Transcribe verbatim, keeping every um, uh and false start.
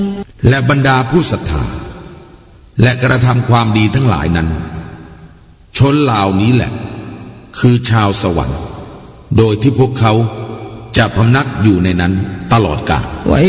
และบรรดาผู้ศรัทธาและกระทำความดีทั้งหลายนั้นชนเหล่านี้แหละคือชาวสวรรค์โดยที่พวกเขาจะพำนักอยู่ในนั้นตลอดกาล